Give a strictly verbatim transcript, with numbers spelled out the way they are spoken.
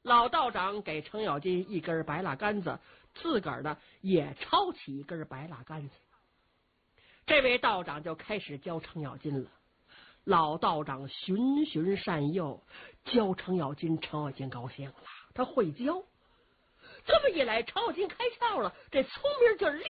老道长给程咬金一根白蜡杆子，自个儿呢也抄起一根白蜡杆子。这位道长就开始教程咬金了。老道长循循善诱，教程咬金，程咬金高兴了，他会教。这么一来，程咬金开窍了，这聪明劲儿立